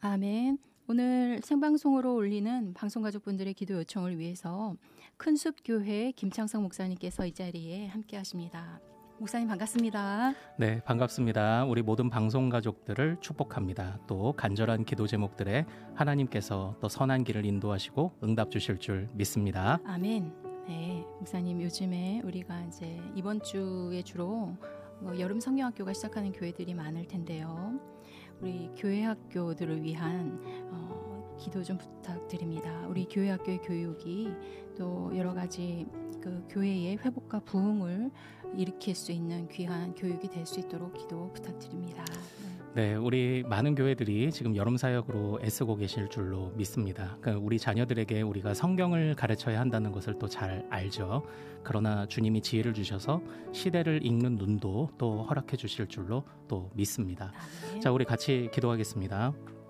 아멘. 오늘 생방송으로 올리는 방송가족분들의 기도 요청을 위해서 큰숲교회 김창성 목사님께서 이 자리에 함께 하십니다. 목사님 반갑습니다. 네, 반갑습니다. 우리 모든 방송 가족들을 축복합니다. 또 간절한 기도 제목들에 하나님께서 또 선한 길을 인도하시고 응답 주실 줄 믿습니다. 아멘. 네, 목사님 요즘에 우리가 이제 이번 주에 주로 여름 성경학교가 시작하는 교회들이 많을 텐데요. 우리 교회 학교들을 위한 기도 좀 부탁드립니다. 우리 교회 학교의 교육이 또 여러 가지 그 교회의 회복과 부흥을 일으킬 수 있는 귀한 교육이 될 수 있도록 기도 부탁드립니다. 네, 우리 많은 교회들이 지금 여름 사역으로 애쓰고 계실 줄로 믿습니다. 그러니까 우리 자녀들에게 우리가 성경을 가르쳐야 한다는 것을 또 잘 알죠. 그러나 주님이 지혜를 주셔서 시대를 읽는 눈도 또 허락해 주실 줄로 또 믿습니다. 아멘. 자, 우리 같이 기도하겠습니다.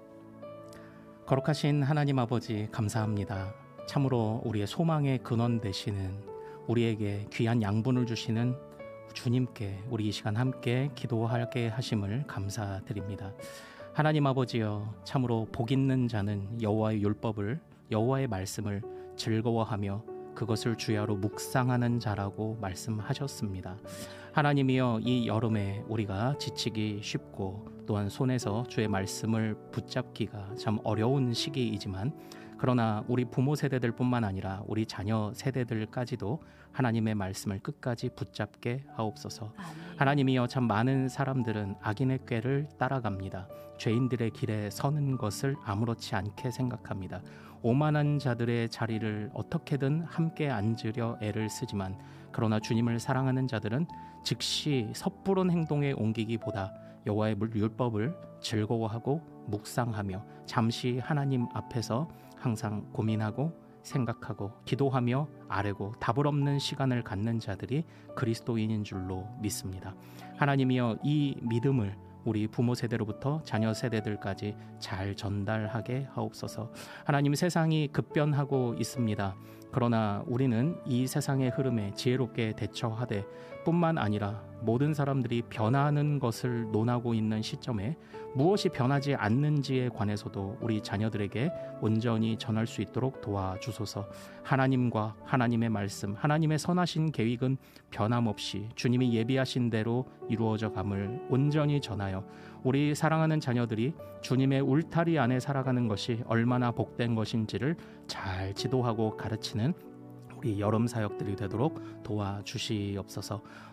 거룩하신 하나님 아버지 감사합니다. 참으로 우리의 소망의 근원 되시는 우리에게 귀한 양분을 주시는 주님께 우리 이 시간 함께 기도하게 하심을 감사드립니다. 하나님 아버지여, 참으로 복 있는 자는 여호와의 율법을, 여호와의 말씀을 즐거워하며 그것을 주야로 묵상하는 자라고 말씀하셨습니다. 하나님이여, 이 여름에 우리가 지치기 쉽고 또한 손에서 주의 말씀을 붙잡기가 참 어려운 시기이지만, 그러나 우리 부모 세대들뿐만 아니라 우리 자녀 세대들까지도 하나님의 말씀을 끝까지 붙잡게 하옵소서. 아멘. 하나님이여, 참 많은 사람들은 악인의 꾀를 따라갑니다. 죄인들의 길에 서는 것을 아무렇지 않게 생각합니다. 오만한 자들의 자리를 어떻게든 함께 앉으려 애를 쓰지만, 그러나 주님을 사랑하는 자들은 즉시 섣부른 행동에 옮기기보다 여호와의 율법을 즐거워하고 묵상하며 잠시 하나님 앞에서 항상 고민하고 생각하고 기도하며 아뢰고 답을 없는 시간을 갖는 자들이 그리스도인인 줄로 믿습니다. 하나님이여, 이 믿음을 우리 부모 세대로부터 자녀 세대들까지 잘 전달하게 하옵소서. 하나님, 세상이 급변하고 있습니다. 그러나 우리는 이 세상의 흐름에 지혜롭게 대처하되 뿐만 아니라 모든 사람들이 변하는 것을 논하고 있는 시점에 무엇이 변하지 않는지에 관해서도 우리 자녀들에게 온전히 전할 수 있도록 도와주소서. 하나님과 하나님의 말씀, 하나님의 선하신 계획은 변함없이 주님이 예비하신 대로 이루어져 감을 온전히 전하여 우리 사랑하는 자녀들이 주님의 울타리 안에 살아가는 것이 얼마나 복된 것인지를 잘 지도하고 가르치는 우리 여름 사역들이 되도록 도와주시옵소서.